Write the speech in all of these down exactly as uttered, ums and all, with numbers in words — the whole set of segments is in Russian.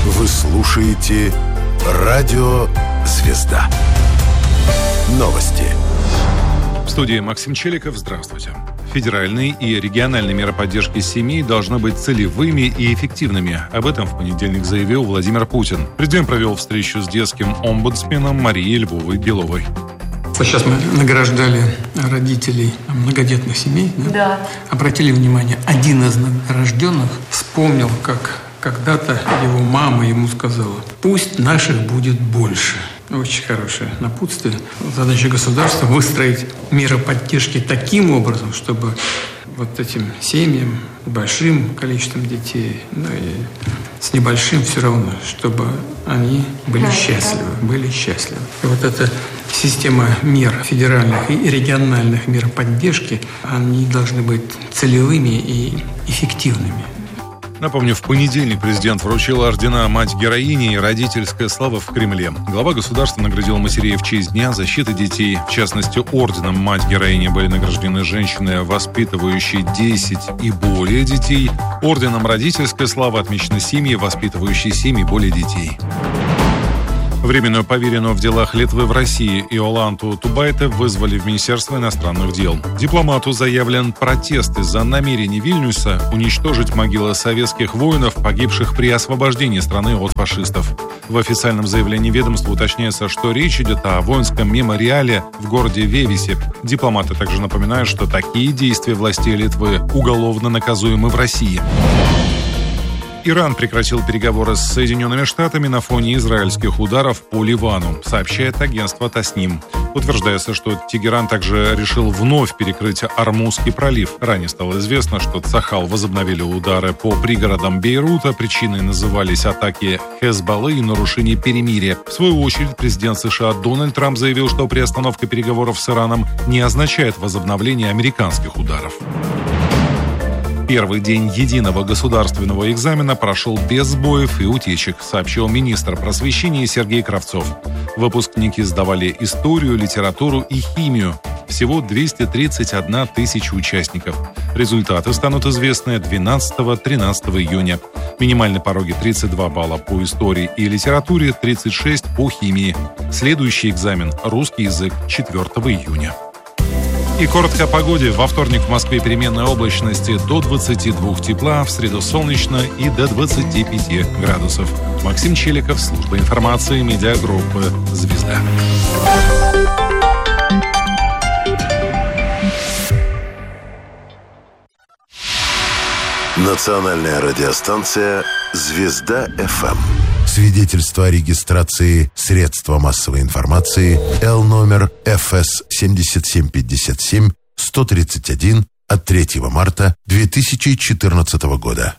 Вы слушаете «Радио Звезда». Новости. В студии Максим Челиков. Здравствуйте. Федеральные и региональные меры поддержки семей должны быть целевыми и эффективными. Об этом в понедельник заявил Владимир Путин. Президент провел встречу с детским омбудсменом Марией Львовой-Беловой. Сейчас мы награждали родителей многодетных семей. Да? Да. Обратили внимание, один из награжденных вспомнил, как когда-то его мама ему сказала: «Пусть наших будет больше». Очень хорошее напутствие. Задача государства – выстроить меры поддержки таким образом, чтобы вот этим семьям с большим количеством детей, ну и с небольшим все равно, чтобы они были да, счастливы, да. были счастливы. И вот эта система мер федеральных и региональных мер поддержки, они должны быть целевыми и эффективными. Напомню, в понедельник президент вручил ордена «Мать-героини» и «Родительская слава» в Кремле. Глава государства наградил матерей в честь Дня защиты детей. В частности, орденом «Мать-героини» были награждены женщины, воспитывающие десять и более детей. Орденом «Родительская слава» отмечены семьи, воспитывающие семь и более детей. Временную поверенную в делах Литвы в России Иоланту Тубайте вызвали в Министерство иностранных дел. Дипломату заявлен протест из-за намерений Вильнюса уничтожить могилы советских воинов, погибших при освобождении страны от фашистов. В официальном заявлении ведомства уточняется, что речь идет о воинском мемориале в городе Вевисе. Дипломаты также напоминают, что такие действия властей Литвы уголовно наказуемы в России. Иран прекратил переговоры с Соединенными Штатами на фоне израильских ударов по Ливану, сообщает агентство Тасним. Утверждается, что Тегеран также решил вновь перекрыть Ормузский пролив. Ранее стало известно, что Цахал возобновили удары по пригородам Бейрута. Причиной назывались атаки Хезболлы и нарушение перемирия. В свою очередь, президент США Дональд Трамп заявил, что приостановка переговоров с Ираном не означает возобновление американских ударов. Первый день единого государственного экзамена прошел без сбоев и утечек, сообщил министр просвещения Сергей Кравцов. Выпускники сдавали историю, литературу и химию. Всего двести тридцать одна тысяча участников. Результаты станут известны двенадцатого-тринадцатого июня. Минимальные пороги тридцать два балла по истории и литературе, тридцать шесть по химии. Следующий экзамен – русский язык, четвёртого июня. И коротко о погоде. Во вторник в Москве переменная облачности до двадцати двух тепла, в среду солнечно и до двадцати пяти градусов. Максим Челиков, служба информации, медиагруппы «Звезда». Национальная радиостанция «Звезда-ФМ». Свидетельство о регистрации средства массовой информации Л номер Ф С семь семь пять семь сто тридцать один от третьего марта две тысячи четырнадцатого года.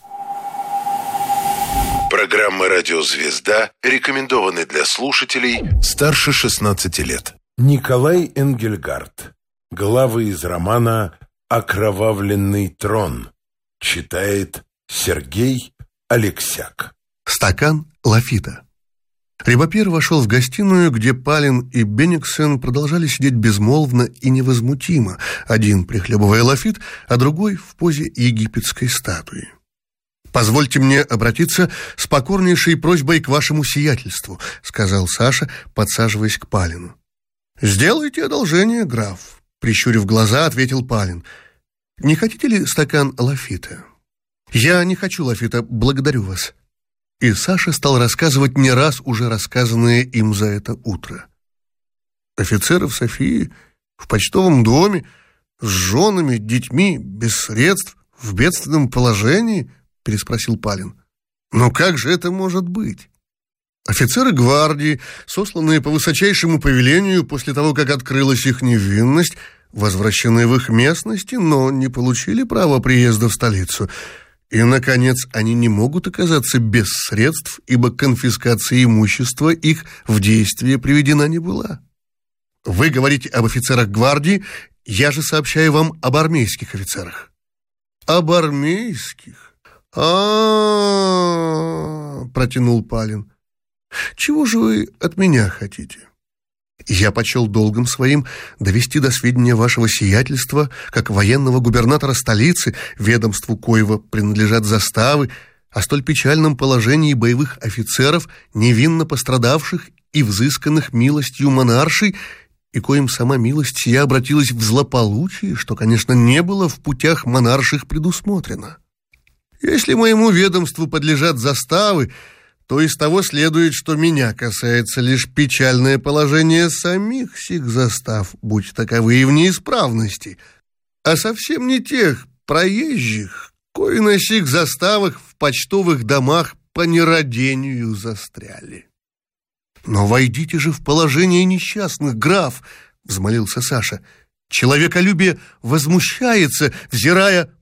Программа «Радио Звезда» рекомендованы для слушателей старше шестнадцати лет. Николай Энгельгард. Главы из романа «Окровавленный трон». Читает Сергей Алексяк. Стакан лафита. Рибапьер вошел в гостиную, где Палин и Бениксен продолжали сидеть безмолвно и невозмутимо, один прихлебывая лафит, а другой в позе египетской статуи. «Позвольте мне обратиться с покорнейшей просьбой к вашему сиятельству», — сказал Саша, подсаживаясь к Палину. «Сделайте одолжение, граф», — прищурив глаза, ответил Палин. «Не хотите ли стакан лафита?» «Я не хочу лафита, благодарю вас». И Саша стал рассказывать не раз уже рассказанное им за это утро. Офицеры в Софии, в почтовом доме, с женами, детьми, без средств, в бедственном положении, переспросил Палин. Но как же это может быть? Офицеры гвардии, сосланные по высочайшему повелению после того, как открылась их невинность, возвращены в их местности, но не получили права приезда в столицу. И, наконец, они не могут оказаться без средств, ибо конфискация имущества их в действие приведена не была. Вы говорите об офицерах гвардии, я же сообщаю вам об армейских офицерах. Об армейских? А-а-а, протянул Палин. Чего же вы от меня хотите? Я почел долгом своим довести до сведения вашего сиятельства, как военного губернатора столицы, ведомству коего принадлежат заставы, о столь печальном положении боевых офицеров, невинно пострадавших и взысканных милостью монаршей, и коим сама милость сия обратилась в злополучие, что, конечно, не было в путях монарших предусмотрено. Если моему ведомству подлежат заставы, то из того следует, что меня касается лишь печальное положение самих сих застав, будь таковые в неисправности, а совсем не тех проезжих, кои на сих заставах в почтовых домах по нерадению застряли. «Но войдите же в положение несчастных, граф!» — взмолился Саша. «Человеколюбие возмущается, взирая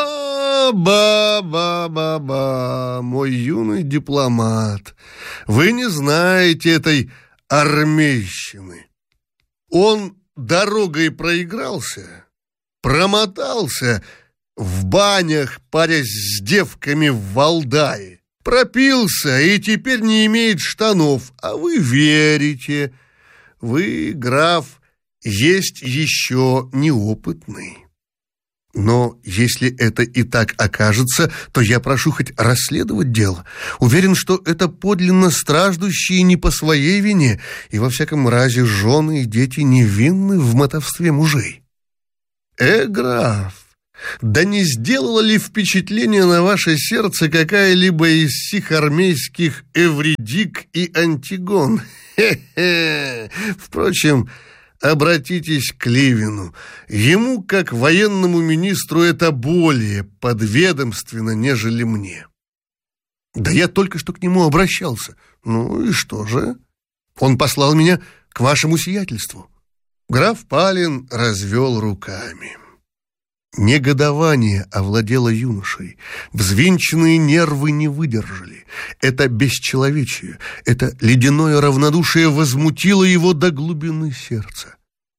ба-ба-ба-ба-ба, мой юный дипломат. Вы не знаете этой армейщины. Он дорогой проигрался, промотался в банях, парясь с девками в Валдае. Пропился и теперь не имеет штанов, а вы верите. Вы, граф, есть еще неопытный. Но если это и так окажется, то я прошу хоть расследовать дело. Уверен, что это подлинно страждущие не по своей вине, и во всяком разе жены и дети невинны в мотовстве мужей. Э, граф, да не сделало ли впечатление на ваше сердце какая-либо из сих армейских Эвридик и Антигон? Хе-хе. Впрочем, обратитесь к Ливину. Ему, как военному министру, это более подведомственно, нежели мне. Да я только что к нему обращался. Ну и что же? Он послал меня к вашему сиятельству. Граф Палин развел руками. Негодование овладело юношей. Взвинченные нервы не выдержали. Это бесчеловечие, это ледяное равнодушие возмутило его до глубины сердца.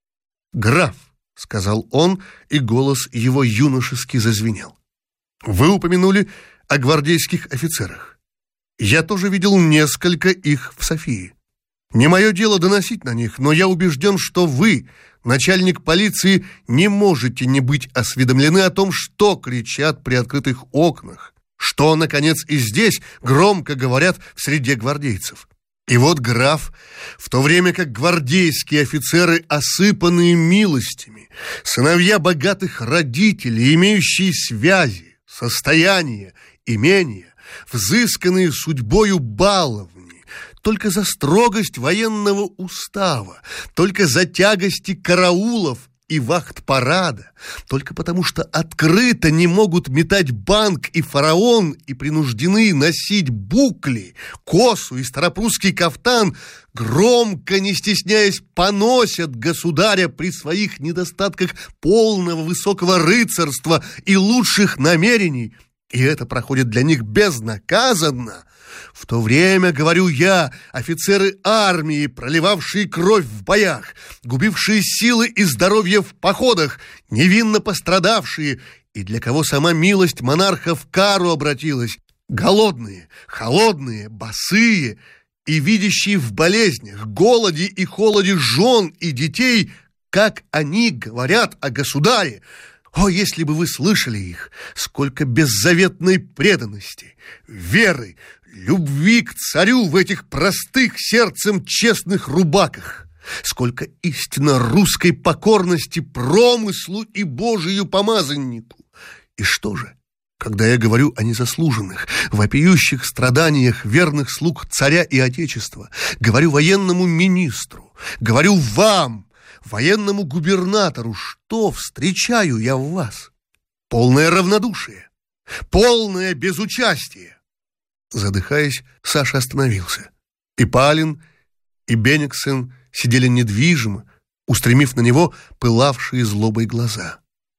«Граф», — сказал он, и голос его юношески зазвенел, — «вы упомянули о гвардейских офицерах. Я тоже видел несколько их в Софии. Не мое дело доносить на них, но я убежден, что вы, начальник полиции, не можете не быть осведомлены о том, что кричат при открытых окнах, что, наконец, и здесь громко говорят в среде гвардейцев. И вот граф, в то время как гвардейские офицеры, осыпанные милостями, сыновья богатых родителей, имеющие связи, состояние, имения, взысканные судьбою баловни, только за строгость военного устава, только за тягости караулов и вахт-парада, только потому что открыто не могут метать банк и фараон и принуждены носить букли, косу и старопрусский кафтан, громко, не стесняясь, поносят государя при своих недостатках полного высокого рыцарства и лучших намерений, и это проходит для них безнаказанно. В то время, говорю я, офицеры армии, проливавшие кровь в боях, губившие силы и здоровье в походах, невинно пострадавшие, и для кого сама милость монарха в кару обратилась, голодные, холодные, босые и видящие в болезнях, голоде и холоде жен и детей, как они говорят о государе. О, если бы вы слышали их, сколько беззаветной преданности, веры, любви к царю в этих простых сердцем честных рубаках, сколько истинно русской покорности промыслу и Божию помазаннику. И что же, когда я говорю о незаслуженных, вопиющих страданиях верных слуг царя и отечества, говорю военному министру, говорю вам, военному губернатору, что встречаю я в вас? Полное равнодушие, полное безучастие. Задыхаясь, Саша остановился. И Палин, и Бениксен сидели недвижимо, устремив на него пылавшие злобой глаза.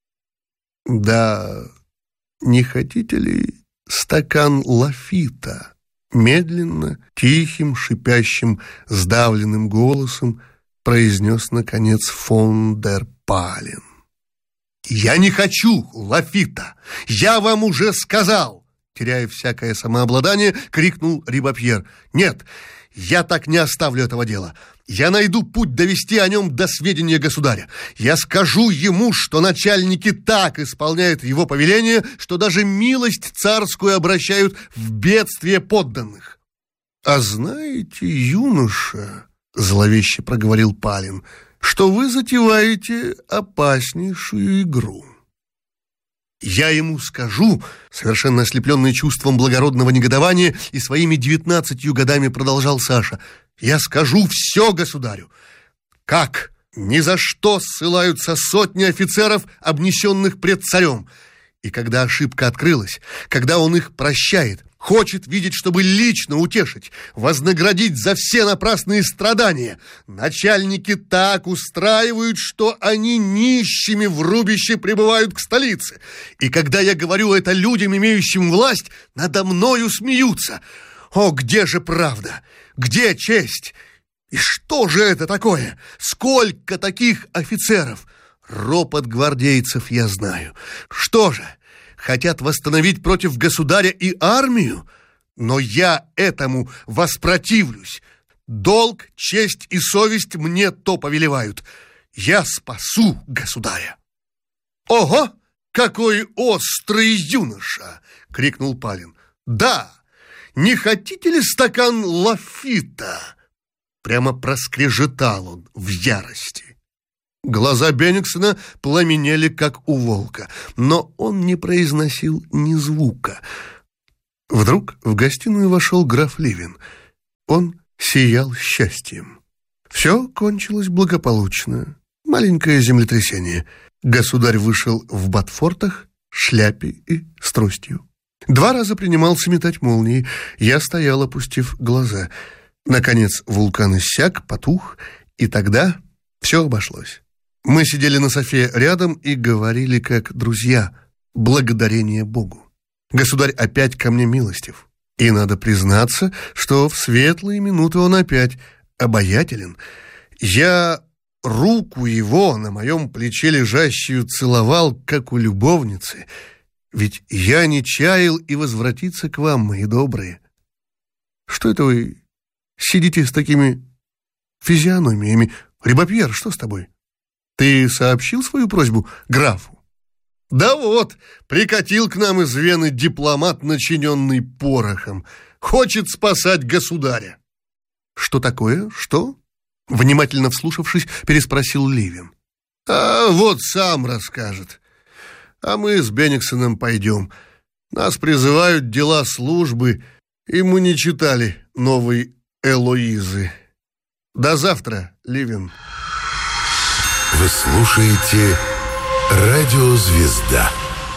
«Да не хотите ли стакан лафита?» Медленно, тихим, шипящим, сдавленным голосом произнес, наконец, фон дер Палин. «Я не хочу лафита! Я вам уже сказал!» Теряя всякое самообладание, крикнул Рибапьер. «Нет, я так не оставлю этого дела. Я найду путь довести о нем до сведения государя. Я скажу ему, что начальники так исполняют его повеление, что даже милость царскую обращают в бедствие подданных. А знаете, юноша, зловеще проговорил Палин, что вы затеваете опаснейшую игру. Я ему скажу, совершенно ослепленный чувством благородного негодования, и своими девятнадцатью годами продолжал Саша, я скажу все государю. Как? Ни за что ссылаются сотни офицеров, обнесенных пред царем. И когда ошибка открылась, когда он их прощает, хочет видеть, чтобы лично утешить, вознаградить за все напрасные страдания, начальники так устраивают, что они нищими в рубище прибывают к столице. И когда я говорю это людям, имеющим власть, надо мною смеются. О, где же правда? Где честь? И что же это такое? Сколько таких офицеров? Ропот гвардейцев я знаю. Что же, хотят восстановить против государя и армию? Но я этому воспротивлюсь. Долг, честь и совесть мне то повелевают. Я спасу государя. Ого, какой острый юноша! Крикнул Палин. Да! Не хотите ли стакан лафита? Прямо проскрежетал он в ярости. Глаза Бенниксена пламенели, как у волка, но он не произносил ни звука. Вдруг в гостиную вошел граф Ливин. Он сиял счастьем. Все кончилось благополучно. Маленькое землетрясение. Государь вышел в ботфортах, шляпе и с тростью. Два раза принимался метать молнии. Я стоял, опустив глаза. Наконец вулкан иссяк, потух, и тогда все обошлось. Мы сидели на софе рядом и говорили как друзья, благодарение Богу. Государь опять ко мне милостив. И надо признаться, что в светлые минуты он опять обаятелен. Я руку его на моем плече лежащую целовал, как у любовницы. Ведь я не чаял и возвратиться к вам, мои добрые. Что это вы сидите с такими физиономиями? Рибапьер, что с тобой? Ты сообщил свою просьбу графу? Да вот, прикатил к нам из Вены дипломат, начиненный порохом. Хочет спасать государя. Что такое? Что? Внимательно вслушавшись, переспросил Ливин. А вот сам расскажет. А мы с Бенниксеном пойдем. Нас призывают дела службы, и мы не читали новой Элоизы. До завтра, Ливин. Вы слушаете «Радио Звезда».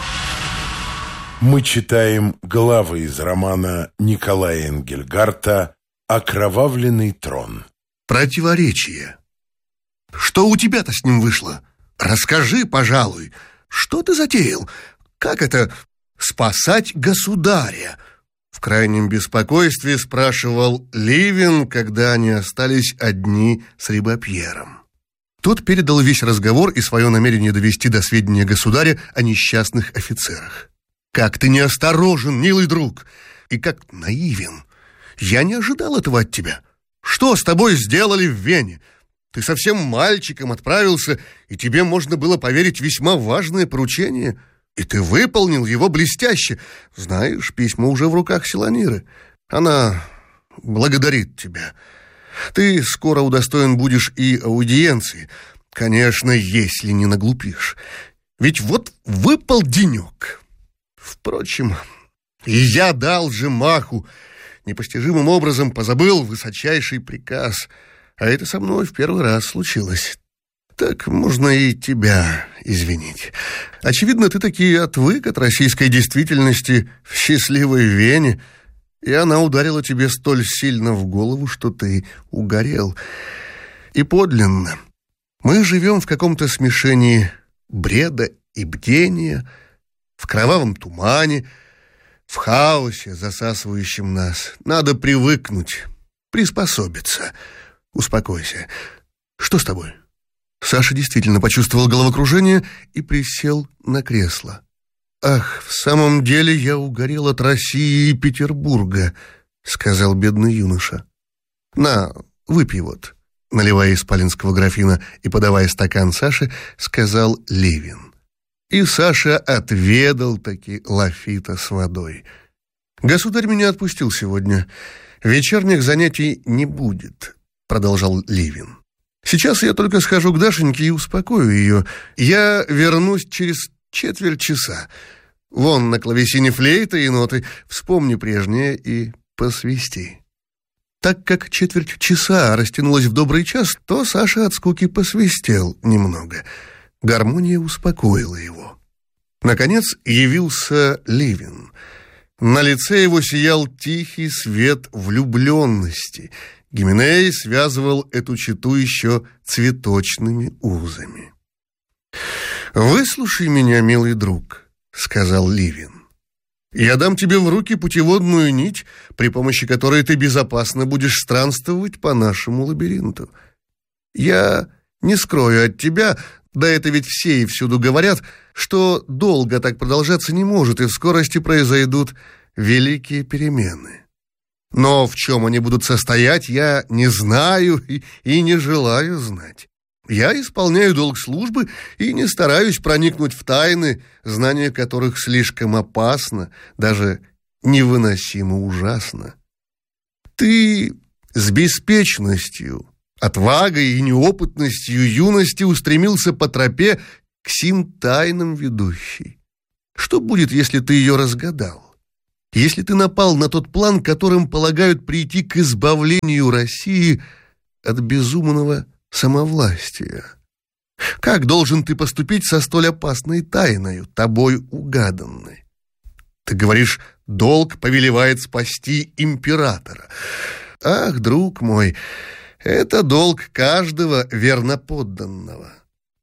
Мы читаем главы из романа Николая Энгельгарта «Окровавленный трон». Противоречие. Что у тебя-то с ним вышло? Расскажи, пожалуй. Что ты затеял? Как это спасать государя? В крайнем беспокойстве спрашивал Ливин, когда они остались одни с Рибапьером. Тот передал весь разговор и свое намерение довести до сведения государя о несчастных офицерах. «Как ты неосторожен, милый друг, и как наивен! Я не ожидал этого от тебя. Что с тобой сделали в Вене? Ты совсем мальчиком отправился, и тебе можно было поверить весьма важное поручение, и ты выполнил его блестяще. Знаешь, письмо уже в руках Селаниры. Она благодарит тебя. Ты скоро удостоен будешь и аудиенции, конечно, если не наглупишь. Ведь вот выпал денек. Впрочем, и я дал же маху, непостижимым образом позабыл высочайший приказ, а это со мной в первый раз случилось. Так можно и тебя извинить. Очевидно, ты таки отвык от российской действительности в счастливой Вене, и она ударила тебе столь сильно в голову, что ты угорел. И подлинно, мы живем в каком-то смешении бреда и бдения, в кровавом тумане, в хаосе, засасывающем нас. Надо привыкнуть, приспособиться. Успокойся. Что с тобой? Саша действительно почувствовал головокружение и присел на кресло. «Ах, в самом деле я угорел от России и Петербурга», — сказал бедный юноша. «На, выпей вот. наливая из палинского графина и подавая стакан Саше, сказал Левин. И Саша отведал таки лафита с водой. «Государь меня отпустил сегодня. Вечерних занятий не будет», — продолжал Левин. «Сейчас я только схожу к Дашеньке и успокою ее. Я вернусь через четверть часа. Вон на клавесине флейта и ноты. Вспомни прежнее и посвисти». Так как четверть часа растянулась в добрый час, то Саша от скуки посвистел немного. Гармония успокоила его. Наконец явился Левин. На лице его сиял тихий свет влюбленности. Гименей связывал эту чету еще цветочными узами. «Выслушай меня, милый друг», — сказал Левин. «Я дам тебе в руки путеводную нить, при помощи которой ты безопасно будешь странствовать по нашему лабиринту. Я не скрою от тебя, да это ведь все и всюду говорят, что долго так продолжаться не может, и в скорости произойдут великие перемены. Но в чем они будут состоять, я не знаю и, и не желаю знать. Я исполняю долг службы и не стараюсь проникнуть в тайны, знание которых слишком опасно, даже невыносимо ужасно. Ты с беспечностью, отвагой и неопытностью юности устремился по тропе к сим тайнам ведущей. Что будет, если ты ее разгадал? Если ты напал на тот план, которым полагают прийти к избавлению России от безумного самовластия? Как должен ты поступить со столь опасной тайною, тобой угаданной? Ты говоришь, долг повелевает спасти императора. Ах, друг мой, это долг каждого верноподданного.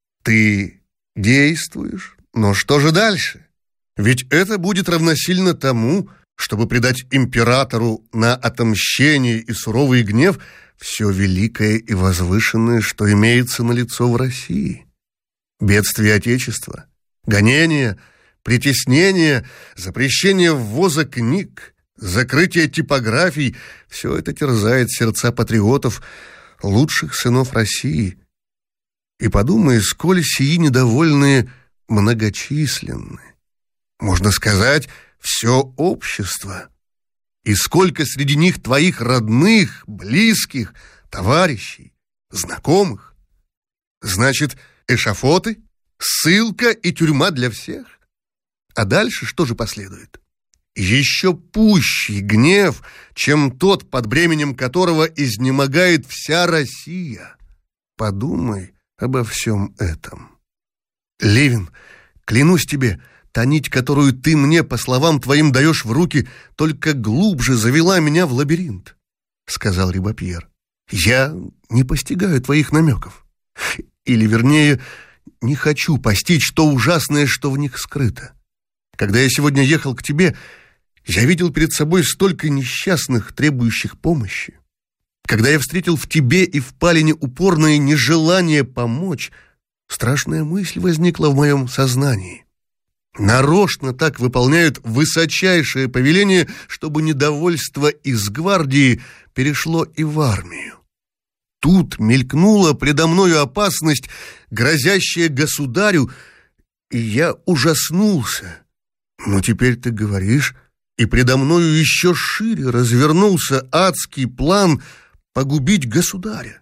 Ты действуешь, но что же дальше? Ведь это будет равносильно тому, чтобы предать императору на отомщение и суровый гнев все великое и возвышенное, что имеется налицо в России. Бедствие Отечества, гонения, притеснение, запрещение ввоза книг, закрытие типографий — все это терзает сердца патриотов, лучших сынов России. И подумай, сколь сии недовольные многочисленны. Можно сказать, все общество. И сколько среди них твоих родных, близких, товарищей, знакомых. Значит, эшафоты, ссылка и тюрьма для всех. А дальше что же последует? Еще пущий гнев, чем тот, под бременем которого изнемогает вся Россия. Подумай обо всем этом. Левин, клянусь тебе, та нить, которую ты мне, по словам твоим, даешь в руки, только глубже завела меня в лабиринт, — сказал Рибапьер. Я не постигаю твоих намеков. Или, вернее, не хочу постичь то ужасное, что в них скрыто. Когда я сегодня ехал к тебе, я видел перед собой столько несчастных, требующих помощи. Когда я встретил в тебе и в Палине упорное нежелание помочь, страшная мысль возникла в моем сознании. Нарочно так выполняют высочайшее повеление, чтобы недовольство из гвардии перешло и в армию. Тут мелькнула предо мною опасность, грозящая государю, и я ужаснулся. Но теперь ты говоришь, и предо мною еще шире развернулся адский план погубить государя.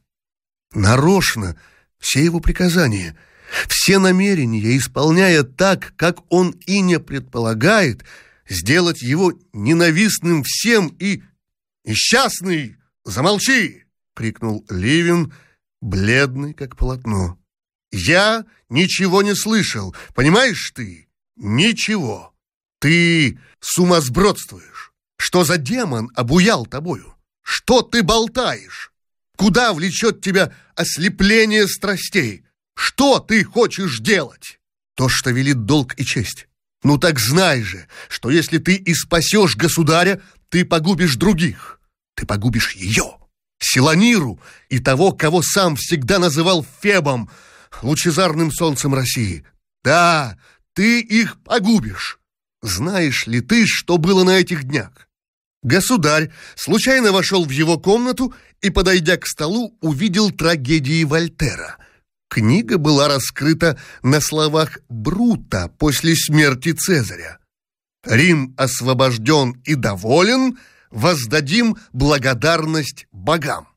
Нарочно все его приказания, все намерения, исполняя так, как он и не предполагает, сделать его ненавистным всем и... «Несчастный, замолчи!» — крикнул Левин, бледный как полотно. «Я ничего не слышал, понимаешь ты? Ничего. Ты сумасбродствуешь. Что за демон обуял тобою? Что ты болтаешь? Куда влечет тебя ослепление страстей? Что ты хочешь делать? То, что велит долг и честь. Ну так знай же, что если ты и спасешь государя, ты погубишь других. Ты погубишь ее, Силаниру, и того, кого сам всегда называл Фебом, лучезарным солнцем России. Да, ты их погубишь. Знаешь ли ты, что было на этих днях? Государь случайно вошел в его комнату и, подойдя к столу, увидел трагедии Вольтера. Книга была раскрыта на словах Брута после смерти Цезаря. «Рим освобожден и доволен, воздадим благодарность богам».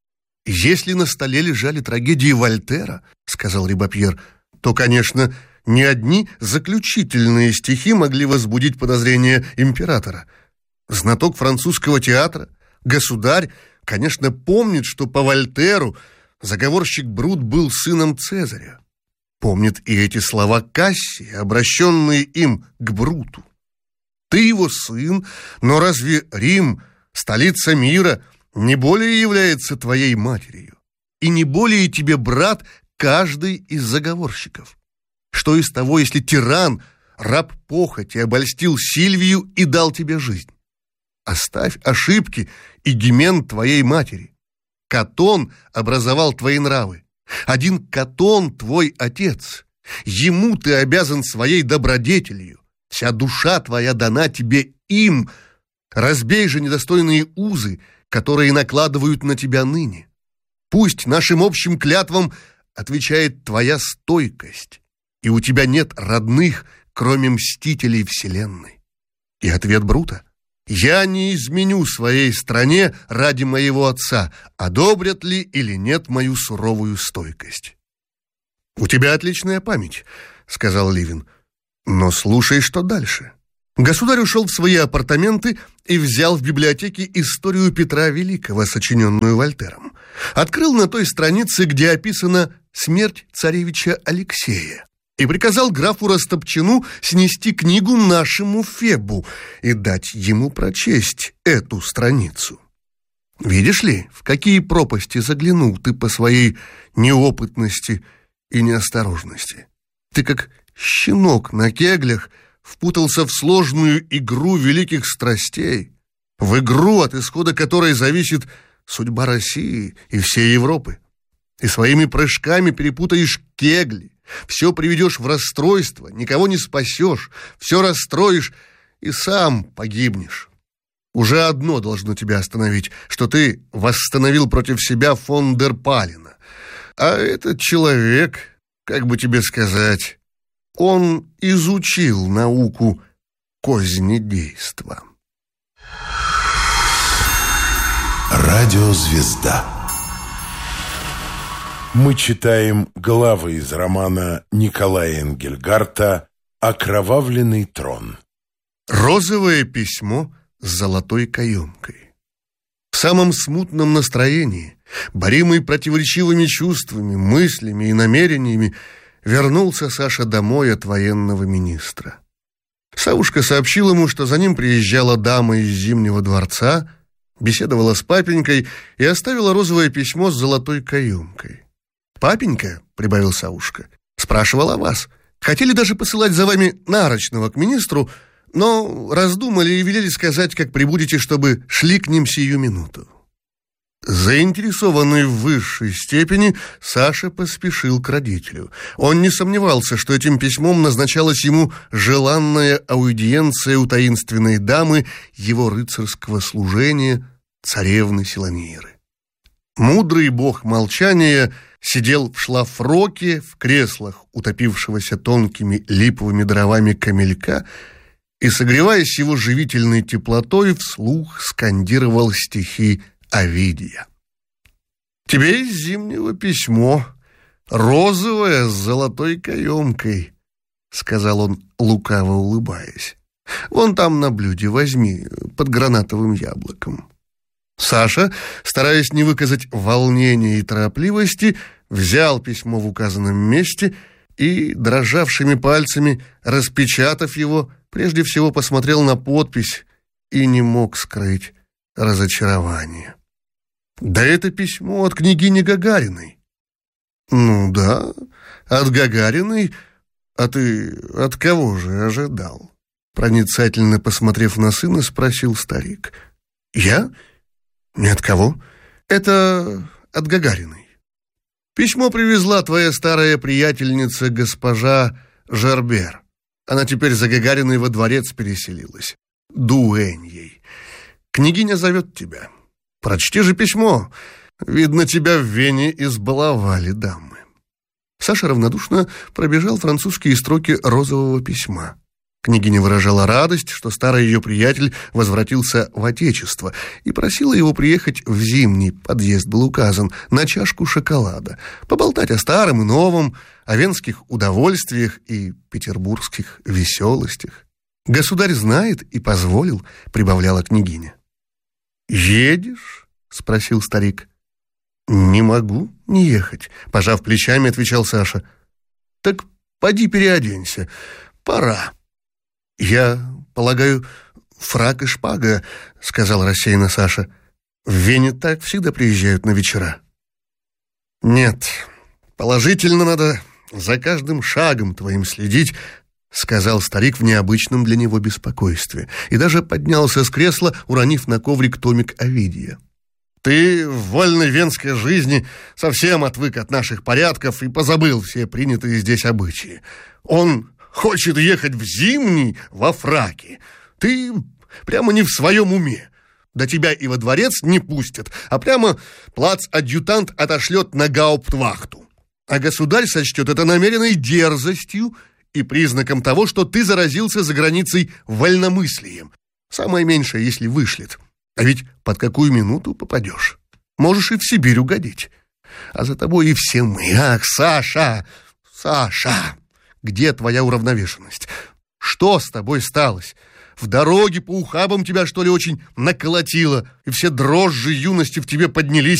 «Если на столе лежали трагедии Вольтера, — сказал Рибапьер, — то, конечно, не одни заключительные стихи могли возбудить подозрения императора. Знаток французского театра, государь, конечно, помнит, что по Вольтеру заговорщик Брут был сыном Цезаря. Помнит и эти слова Кассия, обращенные им к Бруту. Ты его сын, но разве Рим, столица мира, не более является твоей матерью? И не более тебе брат каждый из заговорщиков? Что из того, если тиран, раб похоти, обольстил Сильвию и дал тебе жизнь? Оставь ошибки и гимен твоей матери. Катон образовал твои нравы. Один Катон твой отец. Ему ты обязан своей добродетелью. Вся душа твоя дана тебе им. Разбей же недостойные узы, которые накладывают на тебя ныне. Пусть нашим общим клятвам отвечает твоя стойкость, и у тебя нет родных, кроме мстителей вселенной. И ответ Брута: я не изменю своей стране ради моего отца, одобрят ли или нет мою суровую стойкость. У тебя отличная память, сказал Ливин, но слушай, что дальше. Государь ушел в свои апартаменты и взял в библиотеке историю Петра Великого, сочиненную Вольтером. Открыл на той странице, где описана смерть царевича Алексея, и приказал графу Растопчину снести книгу нашему Фебу и дать ему прочесть эту страницу. Видишь ли, в какие пропасти заглянул ты по своей неопытности и неосторожности? Ты, как щенок на кеглях, впутался в сложную игру великих страстей, в игру, от исхода которой зависит судьба России и всей Европы. И своими прыжками перепутаешь кегли, все приведешь в расстройство, никого не спасешь, все расстроишь и сам погибнешь. Уже одно должно тебя остановить, что ты восстановил против себя фон дер Палена. А этот человек, как бы тебе сказать, он изучил науку кознедейства. Радиозвезда. Мы читаем главы из романа Николая Энгельгарта «Окровавленный трон». Розовое письмо с золотой каемкой. В самом смутном настроении, боримый противоречивыми чувствами, мыслями и намерениями, вернулся Саша домой от военного министра. Савушка сообщил ему, что за ним приезжала дама из Зимнего дворца, беседовала с папенькой и оставила розовое письмо с золотой каемкой. «Папенька, — прибавил Савушка, — спрашивал о вас. Хотели даже посылать за вами нарочного к министру, но раздумали и велели сказать, как прибудете, чтобы шли к ним сию минуту». Заинтересованный в высшей степени, Саша поспешил к родителю. Он не сомневался, что этим письмом назначалась ему желанная аудиенция у таинственной дамы его рыцарского служения, царевны Селомиры. Мудрый бог молчания сидел в шлафроке, в креслах утопившегося тонкими липовыми дровами камелька и, согреваясь его живительной теплотой, вслух скандировал стихи Овидия. «Тебе из Зимнего письмо, розовое с золотой каемкой», — сказал он, лукаво улыбаясь. «Вон там на блюде возьми, под гранатовым яблоком». Саша, стараясь не выказать волнения и торопливости, взял письмо в указанном месте и, дрожавшими пальцами, распечатав его, прежде всего посмотрел на подпись и не мог скрыть разочарование. «Да это письмо от княгини Гагариной». «Ну да, от Гагариной. А ты от кого же ожидал?» Проницательно посмотрев на сына, спросил старик. «Я? Ни от кого. Это от Гагариной. Письмо привезла твоя старая приятельница госпожа Жербер. Она теперь за Гагариной во дворец переселилась. Дуэньей. Княгиня зовет тебя. Прочти же письмо. Видно, тебя в Вене избаловали дамы». Саша равнодушно пробежал французские строки розового письма. Княгиня выражала радость, что старый ее приятель возвратился в Отечество, и просила его приехать в Зимний, подъезд был указан, на чашку шоколада, поболтать о старом и новом, о венских удовольствиях и петербургских веселостях. «Государь знает и позволил», — прибавляла княгиня. «Едешь?» — спросил старик. «Не могу не ехать», — пожав плечами, отвечал Саша. «Так поди переоденься, пора». «Я полагаю, фрак и шпага», — сказал рассеянно Саша. «В Вене так всегда приезжают на вечера». «Нет, положительно надо за каждым шагом твоим следить», — сказал старик в необычном для него беспокойстве, и даже поднялся с кресла, уронив на коврик томик Овидия. «Ты в вольной венской жизни совсем отвык от наших порядков и позабыл все принятые здесь обычаи. Он хочет ехать в Зимний во фраке. Ты прямо не в своем уме. Да тебя и во дворец не пустят, а прямо плац-адъютант отошлет на гауптвахту. А государь сочтет это намеренной дерзостью и признаком того, что ты заразился за границей вольномыслием. Самое меньшее, если вышлет. А ведь под какую минуту попадешь? Можешь и в Сибирь угодить. А за тобой и все мы. Ах, Саша, Саша, где твоя уравновешенность? Что с тобой сталось? В дороге по ухабам тебя, что ли, очень наколотило, и все дрожжи юности в тебе поднялись